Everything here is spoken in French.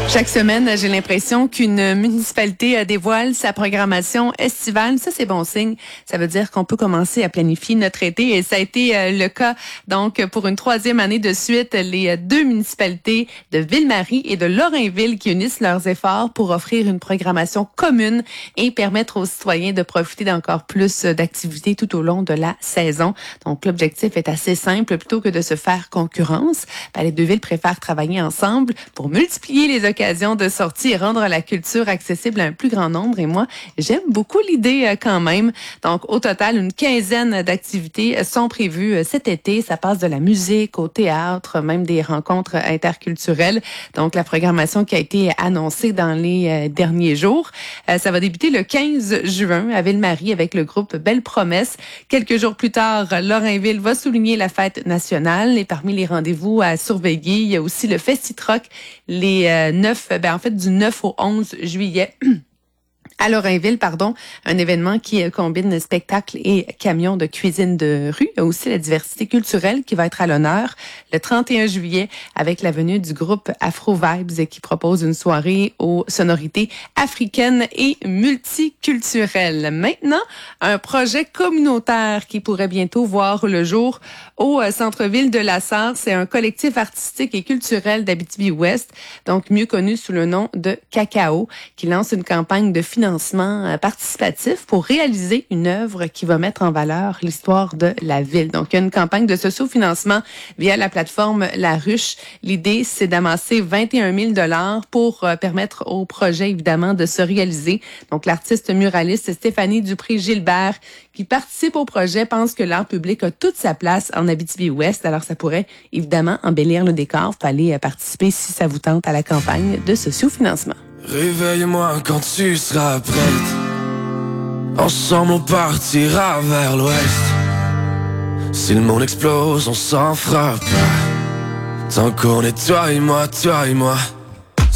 Chaque semaine, j'ai l'impression qu'une municipalité dévoile sa programmation estivale. Ça, c'est bon signe. Ça veut dire qu'on peut commencer à planifier notre été et ça a été le cas. Donc, pour une troisième année de suite, les deux municipalités de Ville-Marie et de Lorrainville qui unissent leurs efforts pour offrir une programmation commune et permettre aux citoyens de profiter d'encore plus d'activités tout au long de la saison. Donc, l'objectif est assez simple. Plutôt que de se faire concurrence, les deux villes préfèrent travailler ensemble pour multiplier les occasions de sortie et rendre la culture accessible à un plus grand nombre. Et moi, j'aime beaucoup l'idée quand même. Donc, au total, une quinzaine d'activités sont prévues cet été. Ça passe de la musique au théâtre, même des rencontres interculturelles. Donc, la programmation qui a été annoncée dans les derniers jours. Ça va débuter le 15 juin à Ville-Marie avec le groupe Belle Promesse. Quelques jours plus tard, Lorrainville va souligner la fête nationale. Et parmi les rendez-vous à surveiller, il y a aussi le Festi-Troc, du 9 au 11 juillet. À Lorrainville, un événement qui combine spectacle et camions de cuisine de rue. Il y a aussi la diversité culturelle qui va être à l'honneur le 31 juillet avec la venue du groupe Afro Vibes qui propose une soirée aux sonorités africaines et multiculturelles. Maintenant, un projet communautaire qui pourrait bientôt voir le jour au centre-ville de La Sarre. C'est un collectif artistique et culturel d'Abitibi-Ouest, donc mieux connu sous le nom de Cacao, qui lance une campagne de financement participatif pour réaliser une œuvre qui va mettre en valeur l'histoire de la ville. Donc, il y a une campagne de socio-financement via la plateforme La Ruche. L'idée, c'est d'amasser 21 000 $ pour permettre au projet, évidemment, de se réaliser. Donc, l'artiste muraliste Stéphanie Dupré-Gilbert, qui participe au projet, pense que l'art public a toute sa place en Abitibi-Ouest. Alors, ça pourrait, évidemment, embellir le décor. Vous pouvez aller participer, si ça vous tente, à la campagne de socio-financement. Réveille-moi quand tu seras prête. Ensemble on partira vers l'ouest. Si le monde explose, on s'en fera pas. Tant qu'on est toi et moi, toi et moi.